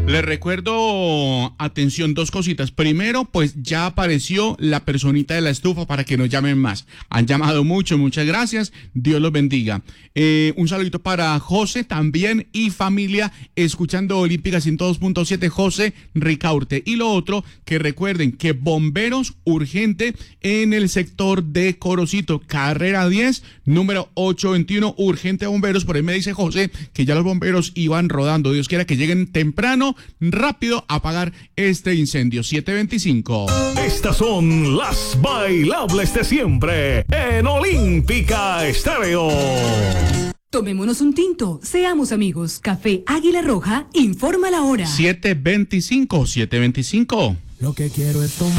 Les recuerdo, atención, dos cositas. Primero, pues ya apareció la personita de la estufa para que nos llamen más. Han llamado mucho, muchas gracias. Dios los bendiga. Un saludito para José también y familia, escuchando Olímpica 102.7, José Ricaurte. Y lo otro, que recuerden que bomberos urgente en el sector de Corocito, carrera 10, número 821, urgente bomberos. Por ahí me dice José que ya los bomberos iban rodando. Dios quiera que lleguen temprano, rápido a apagar este incendio. 725. Estas son las bailables de siempre en Olímpica Estéreo. Tomémonos un tinto, seamos amigos. Café Águila Roja informa la hora. 725. Lo que quiero es tomar.